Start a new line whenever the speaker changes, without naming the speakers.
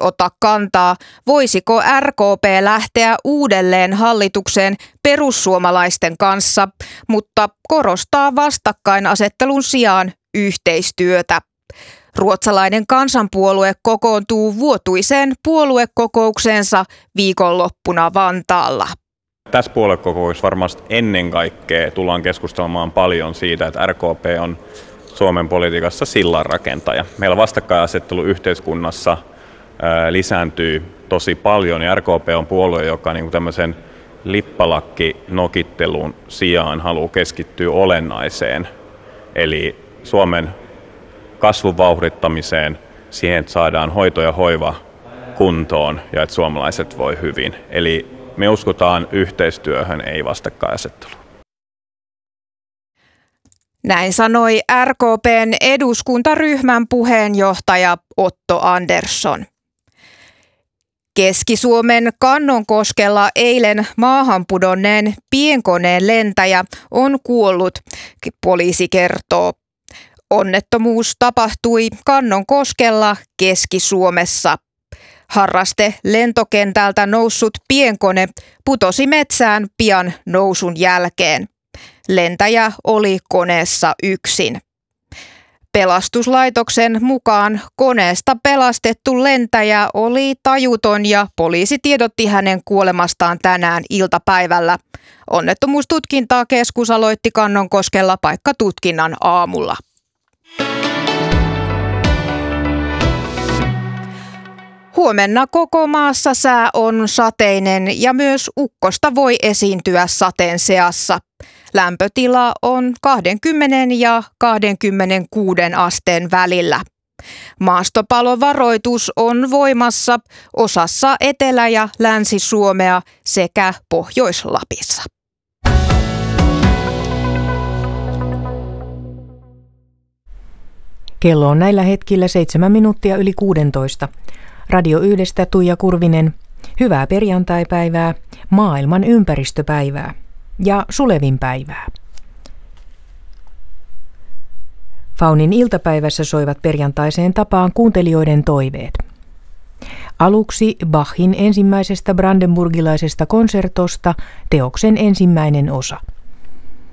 ota kantaa, voisiko RKP lähteä uudelleen hallitukseen perussuomalaisten kanssa, mutta korostaa vastakkainasettelun sijaan yhteistyötä. Ruotsalainen kansanpuolue kokoontuu vuotuiseen puoluekokoukseensa viikonloppuna Vantaalla.
Tässä puoluekokouksessa varmasti ennen kaikkea tullaan keskustelemaan paljon siitä, että RKP on Suomen politiikassa sillanrakentaja. Meillä vastakkainasettelu yhteiskunnassa lisääntyy tosi paljon ja RKP on puolue, joka niin kuin tämmöisen lippalakkinokittelun sijaan haluaa keskittyä olennaiseen, eli Suomen kasvun vauhdittamiseen, siihen, että saadaan hoito ja hoiva kuntoon ja että suomalaiset voi hyvin. Eli me uskotaan yhteistyöhön, ei vastakkainasetteluun.
Näin sanoi RKP:n eduskuntaryhmän puheenjohtaja Otto Andersson. Keski-Suomen Kannonkoskella eilen maahan pudonneen pienkoneen lentäjä on kuollut, poliisi kertoo. Onnettomuus tapahtui Kannonkoskella Keski-Suomessa. Harraste lentokentältä noussut pienkone putosi metsään pian nousun jälkeen. Lentäjä oli koneessa yksin. Pelastuslaitoksen mukaan koneesta pelastettu lentäjä oli tajuton ja poliisi tiedotti hänen kuolemastaan tänään iltapäivällä. Onnettomuustutkintakeskus aloitti Kannonkoskella paikkatutkinnan aamulla. Huomenna koko maassa sää on sateinen ja myös ukkosta voi esiintyä sateen seassa. Lämpötila on 20 ja 26 asteen välillä. Maastopalovaroitus on voimassa osassa Etelä- ja Länsi-Suomea sekä Pohjois-Lapissa.
Kello on näillä hetkillä 7 minuuttia yli 16. Radio 1:stä Tuija Kurvinen. Hyvää perjantaipäivää, maailman ympäristöpäivää ja Sulevin päivää. Faunin iltapäivässä soivat perjantaiseen tapaan kuuntelijoiden toiveet. Aluksi Bachin ensimmäisestä brandenburgilaisesta konsertosta teoksen ensimmäinen osa.